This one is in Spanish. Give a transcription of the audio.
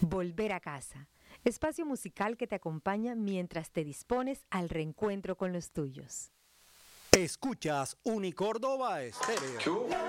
Volver a casa. Espacio musical que te acompaña mientras te dispones al reencuentro con los tuyos. Escuchas Unicórdoba Estéreo.